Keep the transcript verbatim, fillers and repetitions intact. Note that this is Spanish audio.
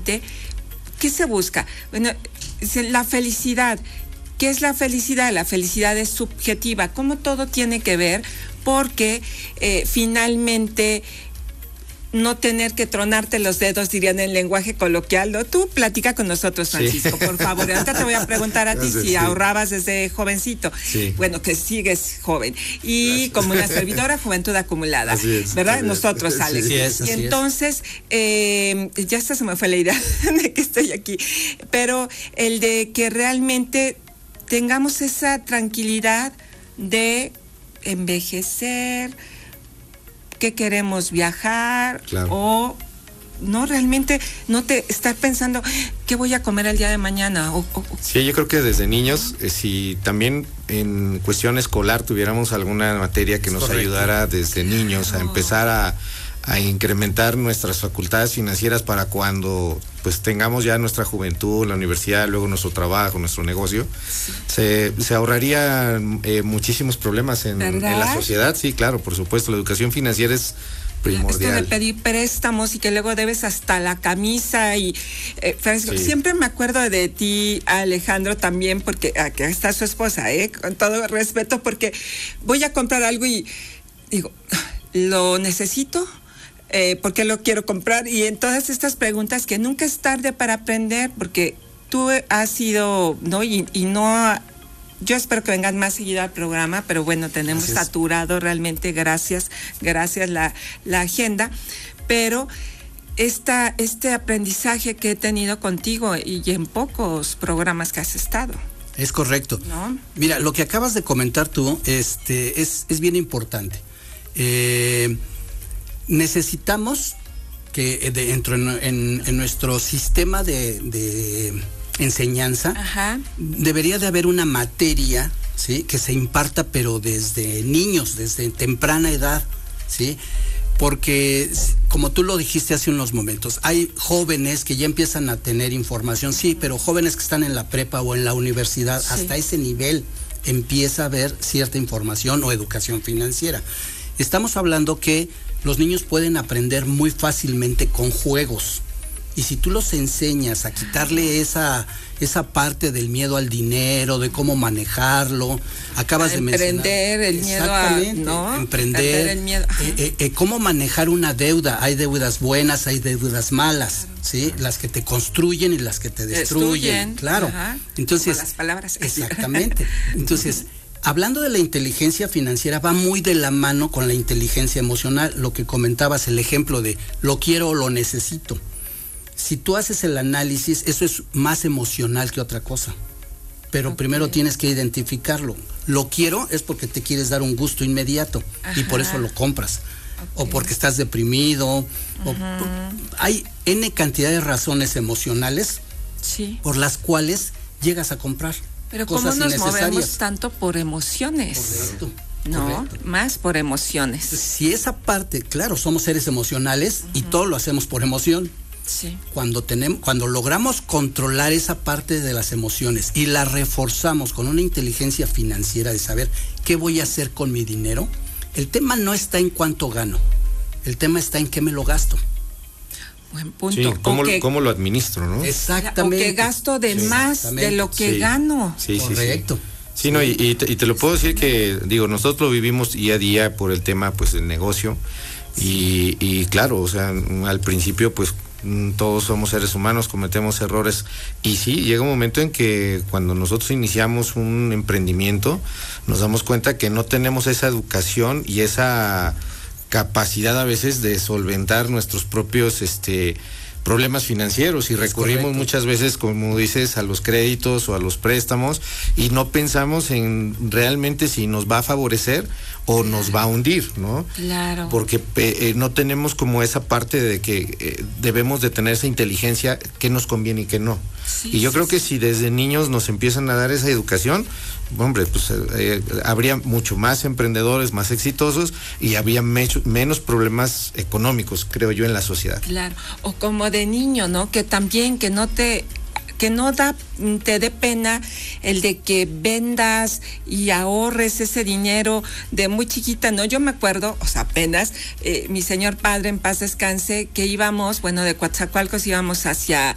finalmente, ¿qué se busca? Bueno, la felicidad. ¿Qué es la felicidad? La felicidad es subjetiva. ¿Cómo todo tiene que ver? Porque eh, finalmente no tener que tronarte los dedos, dirían en lenguaje coloquial, ¿no? Tú platica con nosotros, Francisco, sí. Por favor. Ahorita te voy a preguntar a ti Gracias, si sí. ahorrabas desde jovencito. Sí. Bueno, que sigues joven. Y Gracias. Como una servidora, juventud acumulada. Así es, ¿verdad? Nosotros, es. Alex. Sí, es, y entonces, eh, ya hasta se me fue la idea de que estoy aquí. Pero el de que realmente tengamos esa tranquilidad de envejecer, que queremos viajar, claro. O no realmente no te estar pensando qué voy a comer el día de mañana. O, o, sí, yo creo que desde niños, eh, si también en cuestión escolar tuviéramos alguna materia que nos Correcto. Ayudara desde niños a empezar a, a incrementar nuestras facultades financieras para cuando pues tengamos ya nuestra juventud, la universidad, luego nuestro trabajo, nuestro negocio, sí. se, se ahorraría eh, muchísimos problemas en, en la sociedad. Sí, claro, por supuesto, la educación financiera es primordial. Esto de pedir préstamos y que luego debes hasta la camisa y eh, Francisco, sí. Siempre me acuerdo de ti, Alejandro, también, porque aquí está su esposa, eh, con todo respeto, porque voy a comprar algo y digo, ¿lo necesito? Eh, ¿por qué lo quiero comprar? Y en todas estas preguntas que nunca es tarde para aprender, porque tú has sido, ¿no? Y, y no, yo espero que vengan más seguido al programa, pero bueno, tenemos gracias. Saturado realmente, gracias, gracias la, la agenda, pero esta, este aprendizaje que he tenido contigo y en pocos programas que has estado. Es correcto. ¿No? Mira, lo que acabas de comentar tú, este, es, es bien importante. Eh, Necesitamos que de, dentro en, en, en nuestro sistema de, de enseñanza Ajá. debería de haber una materia, ¿sí? Que se imparta pero desde niños, desde temprana edad, ¿sí? Porque como tú lo dijiste hace unos momentos, hay jóvenes que ya empiezan a tener información, sí, pero jóvenes que están en la prepa o en la universidad, sí. Hasta ese nivel empieza a haber cierta información o educación financiera. Estamos hablando que los niños pueden aprender muy fácilmente con juegos. Y si tú los enseñas a quitarle esa, esa parte del miedo al dinero, de cómo manejarlo, acabas a de mencionar. Emprender, el miedo a, ¿no? Emprender, el miedo. Eh, eh, eh, cómo manejar una deuda. Hay deudas buenas, hay deudas malas, ¿sí? Las que te construyen y las que te destruyen. destruyen. Claro. Ajá. Entonces, como las palabras. Exactamente. Entonces, hablando de la inteligencia financiera, va muy de la mano con la inteligencia emocional, lo que comentabas, el ejemplo de lo quiero o lo necesito. Si tú haces el análisis, eso es más emocional que otra cosa. Pero okay. Primero tienes que identificarlo. Lo quiero es porque te quieres dar un gusto inmediato. Ajá. Y por eso lo compras. Okay. O porque estás deprimido. O, hay N cantidad de razones emocionales sí. Por las cuales llegas a comprar. Pero ¿cómo nos movemos tanto por emociones? Correcto. No, correcto. Más por emociones. Si esa parte, claro, somos seres emocionales uh-huh. Y todo lo hacemos por emoción. Sí. Cuando tenemos, cuando logramos controlar esa parte de las emociones y la reforzamos con una inteligencia financiera de saber qué voy a hacer con mi dinero, el tema no está en cuánto gano, el tema está en qué me lo gasto. Buen punto. Sí, ¿cómo, que, cómo lo administro, no? Exactamente. O que gasto de sí, más de lo que sí. gano. Sí, correcto. Sí, sí. sí no, y, y, te, y te lo puedo decir que, digo, nosotros lo vivimos día a día por el tema, pues, del negocio. Y, y claro, o sea, al principio, pues, todos somos seres humanos, cometemos errores. Y sí, llega un momento en que cuando nosotros iniciamos un emprendimiento, nos damos cuenta que no tenemos esa educación y esa capacidad a veces de solventar nuestros propios este problemas financieros y es recurrimos correcto. Muchas veces, como dices, a los créditos o a los préstamos y no pensamos en realmente si nos va a favorecer o claro. Nos va a hundir, ¿no? Claro. Porque eh, no tenemos como esa parte de que eh, debemos de tener esa inteligencia, qué nos conviene y qué no. Sí, y yo sí, creo sí. Que si desde niños nos empiezan a dar esa educación, hombre, pues eh, habría mucho más emprendedores, más exitosos y habría me- menos problemas económicos, creo yo, en la sociedad. Claro, o como de niño, ¿no? Que también que no te que no da te dé pena el de que vendas y ahorres ese dinero de muy chiquita, ¿no? Yo me acuerdo, o sea, apenas eh, mi señor padre en paz descanse, que íbamos, bueno, de Coatzacoalcos íbamos hacia